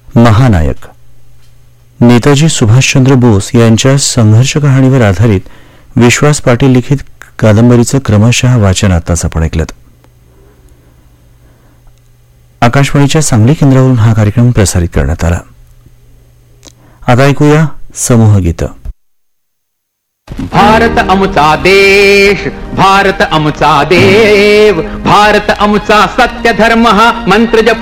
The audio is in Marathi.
महानायक नेताजी सुभाषचंद्र बोस यांच्या संघर्ष कहाणीवर आधारित विश्वास पाटील लिखित कादंबरीचं क्रमशः वाचन आताच आपण ऐकलं. आकाशवाणीच्या सांगली केंद्रावरून हा कार्यक्रम प्रसारित करण्यात आला. आता ऐकूया समूहगीत. भारत आमचा देश, भारत आमचा देव, भारत आमचा सत्य धर्म हा मंत्र जप